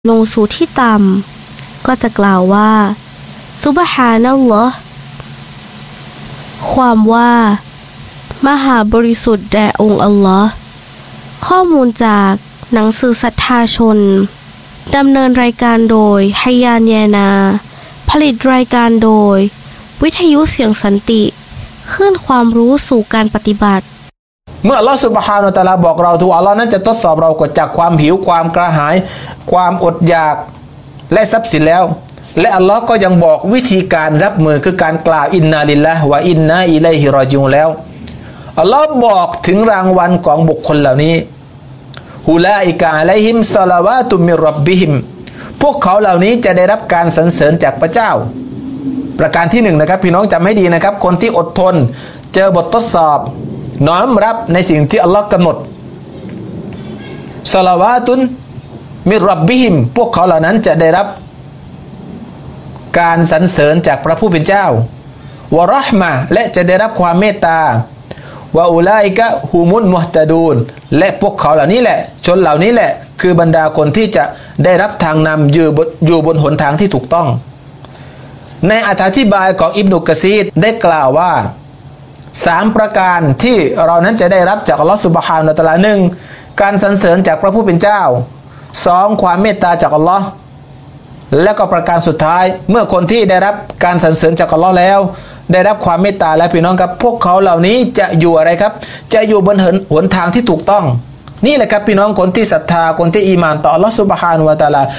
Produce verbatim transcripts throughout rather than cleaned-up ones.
ลงสู่ที่ต่ำก็จะกล่าวว่าซุบฮานัลลอฮ์ความว่ามหาบริสุทธิ์แด่องค์อัลลอฮ์ข้อมูลจากหนังสือศรัทธาชนดำเนินรายการโดยไฮยานแยนาผลิตรายการโดยวิทยุเสียงสันติคลื่นความรู้สู่การปฏิบัติเมื่ออัลลอฮฺซุบฮานะฮูวะตะอาลาบอกเราถูกอัลลอฮ์นั้นจะทดสอบเรากดจากความหิวความกระหายความอดอยากและทรัพย์สินแล้วและอัลลอฮ์ก็ยังบอกวิธีการรับมือคือการกล่าวอินนาลิลลาฮิวะอินนาอิลัยฮิรอญิอูนแล้วอัลลอฮ์บอกถึงรางวัลของบุคคลเหล่านี้ฮุลาอิกะอะลัยฮิมศอลาวาตุมิรร็อบบิฮิมพวกเขาเหล่านี้จะได้รับการสรรเสริญจากพระเจ้าประการที่หนึ่งนะครับพี่น้องจำให้ดีนะครับคนที่อดทนเจอบททดสอบน้อมรับในสิ่งที่อัลลอฮ์กำหนดศอลาวาตุนมิรร็อบบิฮิมพวกเขาเหล่านั้นจะได้รับการสรรเสริญจากพระผู้เป็นเจ้าวะเราะห์มะห์และจะได้รับความเมตตาวะอูลาอิกะฮุมุลมุฮตะดูนและพวกเขาเหล่านี้แหละชนเหล่านี้แหละคือบรรดาคนที่จะได้รับทางนำอยู่บนอยู่บนหนทางที่ถูกต้องในอธิบายของอิบนุกะซีรได้กล่าวว่าสามประการที่เรานั้นจะได้รับจากอัลลอฮฺซุบฮานะฮูวะตะอาลาหนึ่งการสรรเสริญจากพระผู้เป็นเจ้าสองความเมตตาจากอัลลอฮ์และก็ประการสุดท้ายเมื่อคนที่ได้รับการสรรเสริญจากอัลลอฮ์แล้วได้รับความเมตตาและพี่น้องครับพวกเขาเหล่านี้จะอยู่อะไรครับจะอยู่บนหนทางที่ถูกต้องนี่แหละครับพี่น้องคนที่ศรัทธาคนที่อีหม่านต่ออัลลอฮ์ซุบฮานะฮูวะตะอาลา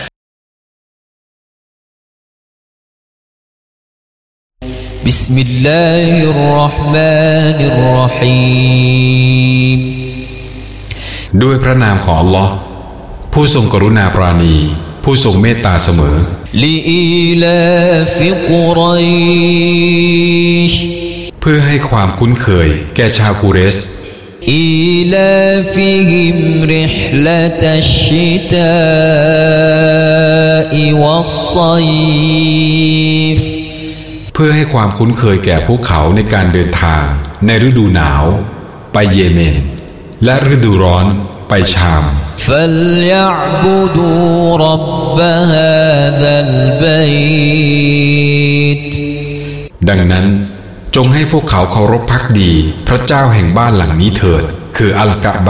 บิสมิลลาฮิรเราะห์มานิรเราะฮีมด้วยพระนามของอัลลอฮ์ผู้ทรงกรุณาปราณีผู้ทรงเมตตาเสมอลิอีลาฟิกุรัยชเพื่อให้ความคุ้นเคยแก่ชาวกุเรชอีลาฟิฮิมริฮละตัชชิตาอิวัศศอยฟเพื่อให้ความคุ้นเคยแก่พวกเขาในการเดินทางในฤดูหนาวไปเยเมนและฤดูร้อนไปชาม فَلْيَعْبُدُوا رَبَّ هَذَا الْبَيْتِ ดังนั้นจงให้พวกเขาเคารพภักดีพระเจ้าแห่งบ้านหลังนี้เถิดคืออัลกะบะ